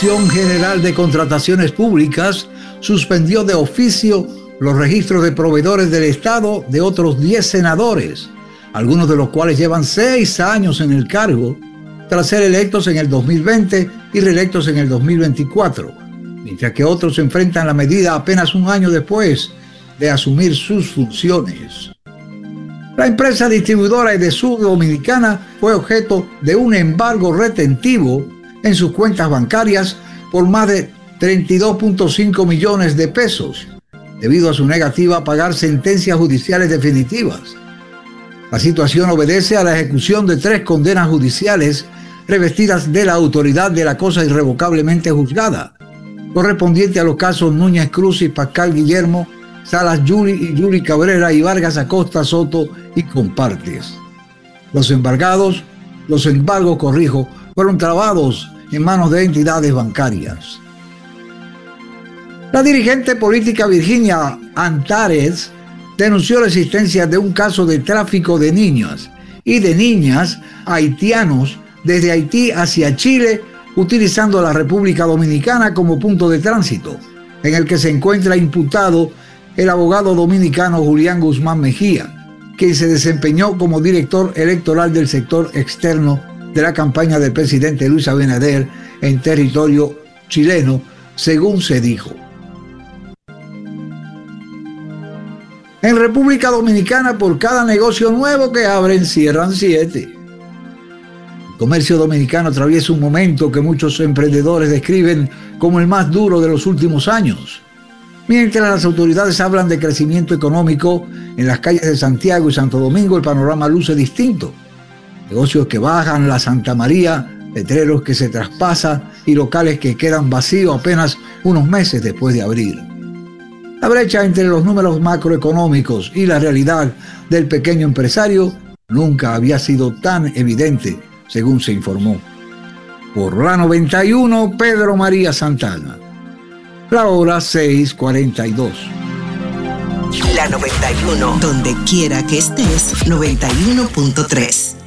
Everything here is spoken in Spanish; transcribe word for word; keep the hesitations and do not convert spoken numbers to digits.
General de Contrataciones Públicas suspendió de oficio los registros de proveedores del Estado de otros diez senadores, algunos de los cuales llevan seis años en el cargo, tras ser electos en el dos mil veinte y reelectos en el dos mil veinticuatro, mientras que otros enfrentan la medida apenas un año después de asumir sus funciones. La empresa distribuidora Edesur Dominicana fue objeto de un embargo retentivo en sus cuentas bancarias por más de treinta y dos punto cinco millones de pesos, debido a su negativa a pagar sentencias judiciales definitivas. La situación obedece a la ejecución de tres condenas judiciales revestidas de la autoridad de la cosa irrevocablemente juzgada, correspondiente a los casos Núñez Cruz y Pascal Guillermo, Salas Yuri y Yuri Cabrera y Vargas Acosta Soto y compartes. Los embargados, los embargos, corrijo, fueron trabados en manos de entidades bancarias. La dirigente política Virginia Antares denunció la existencia de un caso de tráfico de niños y de niñas haitianos desde Haití hacia Chile, utilizando la República Dominicana como punto de tránsito, en el que se encuentra imputado el abogado dominicano Julián Guzmán Mejía, quien se desempeñó como director electoral del sector externo de la campaña del presidente Luis Abinader en territorio chileno, según se dijo. En República Dominicana, por cada negocio nuevo que abren, cierran siete. El comercio dominicano atraviesa un momento que muchos emprendedores describen como el más duro de los últimos años. Mientras las autoridades hablan de crecimiento económico, en las calles de Santiago y Santo Domingo el panorama luce distinto. Negocios que bajan la Santa María, letreros que se traspasan y locales que quedan vacíos apenas unos meses después de abrir. La brecha entre los números macroeconómicos y la realidad del pequeño empresario nunca había sido tan evidente, según se informó. Por la noventa y uno, Pedro María Santana. La hora seis cuarenta y dos. La noventa y uno, donde quiera que estés, noventa y uno punto tres.